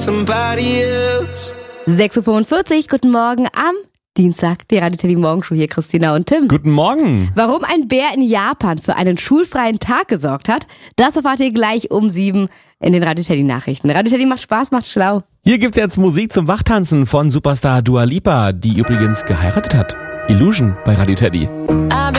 somebody else. 6.45 Uhr, guten Morgen am Dienstag, die Radio Teddy Morgenshow hier, Christina und Tim. Guten Morgen. Warum ein Bär in Japan für einen schulfreien Tag gesorgt hat, das erfahrt ihr gleich um 7 in den Radio Teddy Nachrichten. Radio Teddy macht Spaß, macht schlau. Hier gibt's jetzt Musik zum Wachtanzen von Superstar Dua Lipa, die übrigens geheiratet hat. Illusion bei Radio Teddy.